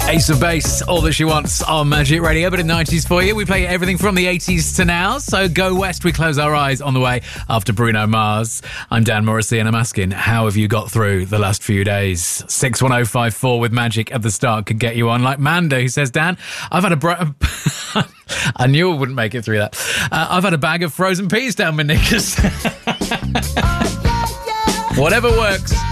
Ace of Base, All That She Wants on Magic Radio, but in 90s for you. We play everything from the 80s to now, so go west. We close our eyes on the way after Bruno Mars. I'm Dan Morrissey and I'm asking, how have you got through the last few days? 61054 with Magic at the start could get you on. Like Manda, who says, Dan, I've had I knew I wouldn't make it through that. I've had a bag of frozen peas down my knickers. Whatever works.